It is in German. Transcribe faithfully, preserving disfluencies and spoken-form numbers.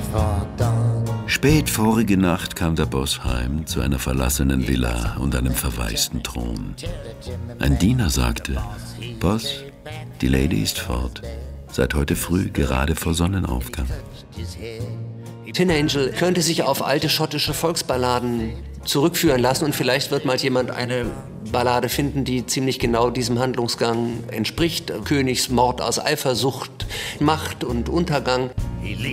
Spät vorige Nacht kam der Boss heim zu einer verlassenen Villa und einem verwaisten Thron. Ein Diener sagte: Boss, die Lady ist fort. Seit heute früh, gerade vor Sonnenaufgang. Tin Angel könnte sich auf alte schottische Volksballaden zurückführen lassen und vielleicht wird mal jemand eine Ballade finden, die ziemlich genau diesem Handlungsgang entspricht. Königsmord aus Eifersucht, Macht und Untergang.